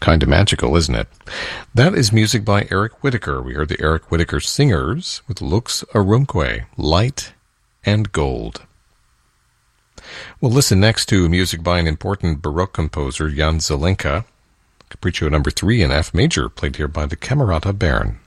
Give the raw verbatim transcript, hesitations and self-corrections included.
Kind of magical, isn't it? That is music by Eric Whitacre. We heard the Eric Whitacre Singers with Lux Arumque, Light and Gold. We'll listen next to music by an important Baroque composer, Jan Zelenka. Capriccio number three in F major, played here by the Camerata Bern.